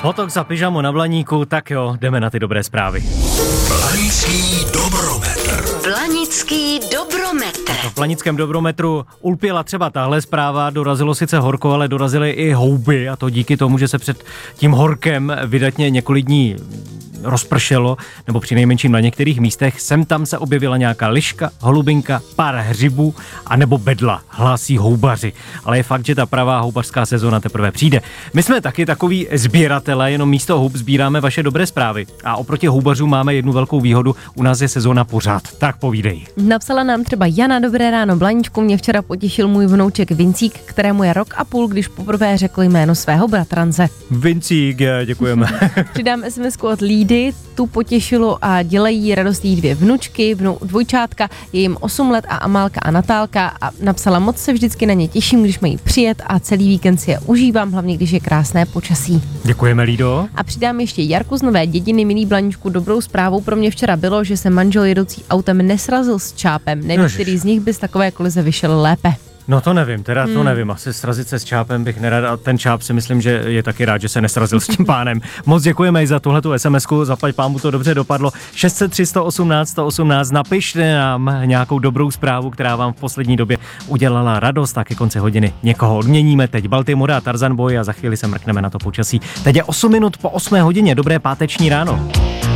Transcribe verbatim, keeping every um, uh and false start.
Botox a pyžamo na Blaníku, tak jo, jdeme na ty dobré zprávy. Blanický dobrometr. Blanický dobrometr. V Blanickém dobrometru ulpěla třeba tahle zpráva, dorazilo sice horko, ale dorazily i houby a to díky tomu, že se před tím horkem vydatně několik dní rozpršelo, nebo přinejmenším na některých místech. Sem tam se objevila nějaká liška, holubinka, pár hřibů a nebo bedla, hlásí houbaři. Ale je fakt, že ta pravá houbařská sezóna teprve přijde. My jsme taky takový sběratelé, jenom místo houb sbíráme vaše dobré zprávy. A oproti houbařům máme jednu velkou výhodu, u nás je sezóna pořád. Tak povídej. Napsala nám třeba Jana: dobré ráno Blaníčku, mě včera potěšil můj vnouček Vincík, kterému je rok a půl, když poprvé řekl jméno svého bratrance. Vincík, děkujeme. Přidám es em esku od Lídy, tu potěšilo a dělají radost jí dvě vnučky, vnu, dvojčátka, je jim osm let a Amálka a Natálka a napsala: moc se vždycky na ně těším, když mají přijet a celý víkend si je užívám, hlavně když je krásné počasí. Děkujeme, Lído. A přidám ještě Jarku z Nové Dědiny: milý Blaníčku, dobrou zprávou pro mě včera bylo, že se manžel jedoucí autem nesrazil s čápem, nevím, který z nich by z takové kolize vyšel lépe. No to nevím, teda to nevím, asi srazit se s čápem bych nerad a ten čáp si myslím, že je taky rád, že se nesrazil s tím pánem. Moc děkujeme i za tuhletu es em esku, zaplať pámu to dobře dopadlo. šest set tři sto osmnáct sto osmnáct, napište nám nějakou dobrou zprávu, která vám v poslední době udělala radost, tak ke konci hodiny někoho odměníme. Teď Baltimore a Tarzan Boy a za chvíli se mrkneme na to počasí. Teď je osm minut po osmé hodině, dobré páteční ráno.